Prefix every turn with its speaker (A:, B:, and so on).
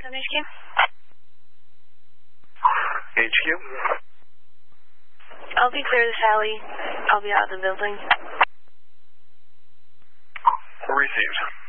A: HQ?
B: HQ?
A: I'll be clear this alley. I'll be out of the building.
B: Received.